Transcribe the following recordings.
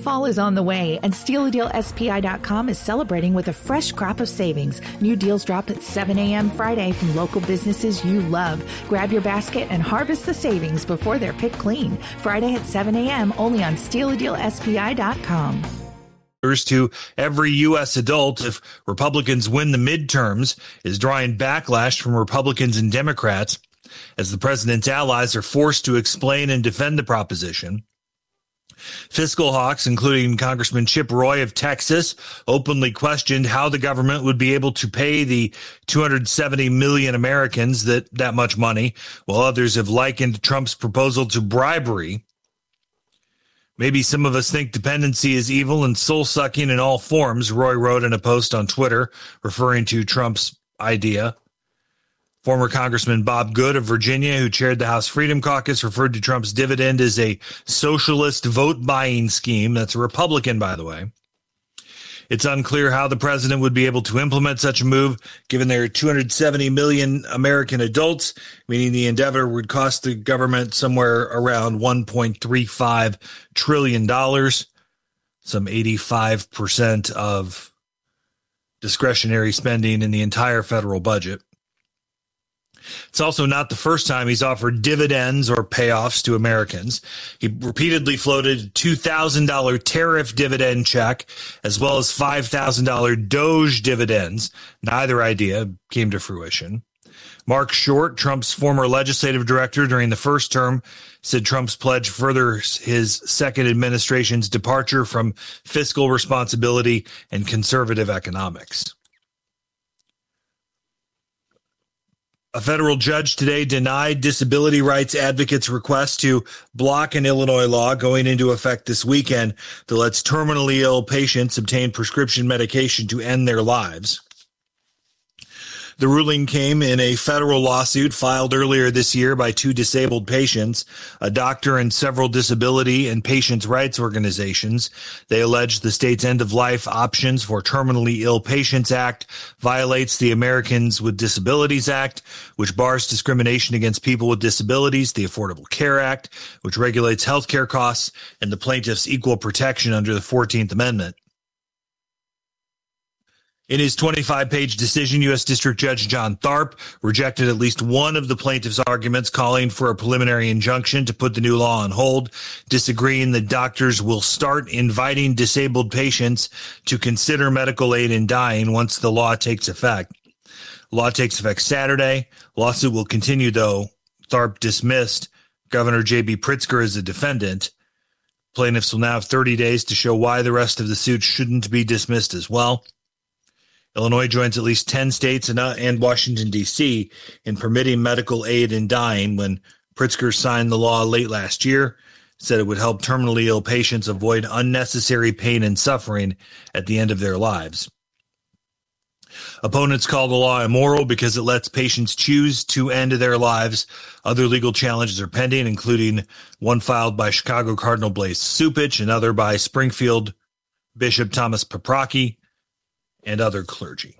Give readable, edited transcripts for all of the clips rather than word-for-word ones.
Fall is on the way, and SteelADealSPI.com is celebrating with a fresh crop of savings. New deals drop at 7 a.m. Friday from local businesses you love. Grab your basket and harvest the savings before they're picked clean. Friday at 7 a.m. only on SteelADealSPI.com. To every U.S. adult if Republicans win the midterms is drawing backlash from Republicans and Democrats as the president's allies are forced to explain and defend the proposition. Fiscal hawks, including Congressman Chip Roy of Texas, openly questioned how the government would be able to pay the 270 million Americans that much money, while others have likened Trump's proposal to bribery. Maybe some of us think dependency is evil and soul-sucking in all forms, Roy wrote in a post on Twitter, referring to Trump's idea. Former Congressman Bob Good of Virginia, who chaired the House Freedom Caucus, referred to Trump's dividend as a socialist vote-buying scheme. That's a Republican, by the way. It's unclear how the president would be able to implement such a move, given there are 270 million American adults, meaning the endeavor would cost the government somewhere around $1.35 trillion, some 85% of discretionary spending in the entire federal budget. It's also not the first time he's offered dividends or payoffs to Americans. He repeatedly floated a $2,000 tariff dividend check, as well as $5,000 Doge dividends. Neither idea came to fruition. Mark Short, Trump's former legislative director during the first term, said Trump's pledge furthers his second administration's departure from fiscal responsibility and conservative economics. A federal judge today denied disability rights advocates' request to block an Illinois law going into effect this weekend that lets terminally ill patients obtain prescription medication to end their lives. The ruling came in a federal lawsuit filed earlier this year by two disabled patients, a doctor and several disability and patients' rights organizations. They allege the state's End-of-Life Options for Terminally Ill Patients Act violates the Americans with Disabilities Act, which bars discrimination against people with disabilities, the Affordable Care Act, which regulates health care costs, and the plaintiff's equal protection under the 14th Amendment. In his 25-page decision, U.S. District Judge John Tharp rejected at least one of the plaintiff's arguments, calling for a preliminary injunction to put the new law on hold, disagreeing that doctors will start inviting disabled patients to consider medical aid in dying once the law takes effect. The law takes effect Saturday. Lawsuit will continue, though. Tharp dismissed Governor J.B. Pritzker as a defendant. Plaintiffs will now have 30 days to show why the rest of the suit shouldn't be dismissed as well. Illinois joins at least 10 states and Washington, D.C. in permitting medical aid in dying when Pritzker signed the law late last year, said it would help terminally ill patients avoid unnecessary pain and suffering at the end of their lives. Opponents call the law immoral because it lets patients choose to end their lives. Other legal challenges are pending, including one filed by Chicago Cardinal Blaise Cupich, another by Springfield Bishop Thomas Paprocki, and other clergy.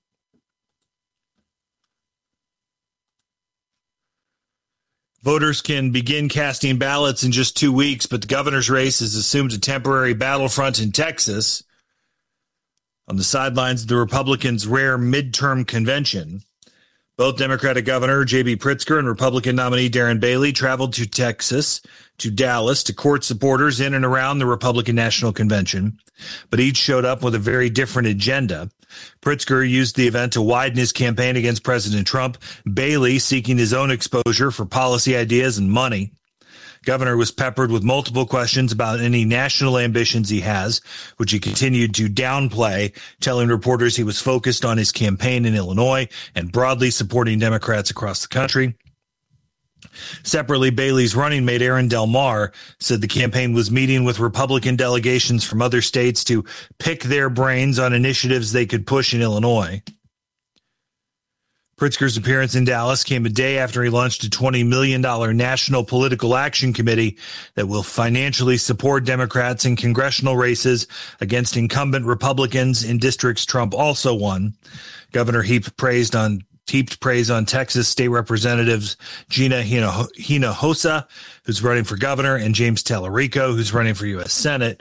Voters can begin casting ballots in just 2 weeks, but the governor's race has assumed a temporary battlefront in Texas on the sidelines of the Republicans' rare midterm convention. Both Democratic Governor J.B. Pritzker and Republican nominee Darren Bailey traveled to Texas, to Dallas, to court supporters in and around the Republican National Convention, but each showed up with a very different agenda. Pritzker used the event to widen his campaign against President Trump, Bailey seeking his own exposure for policy ideas and money. Governor was peppered with multiple questions about any national ambitions he has, which he continued to downplay, telling reporters he was focused on his campaign in Illinois and broadly supporting Democrats across the country. Separately, Bailey's running mate Aaron Del Mar said the campaign was meeting with Republican delegations from other states to pick their brains on initiatives they could push in Illinois. Pritzker's appearance in Dallas came a day after he launched a $20 million National Political Action Committee that will financially support Democrats in congressional races against incumbent Republicans in districts Trump also won. Governor heaped praise on Texas State Representatives Gina Hinojosa, who's running for governor, and James Tallarico, who's running for U.S. Senate,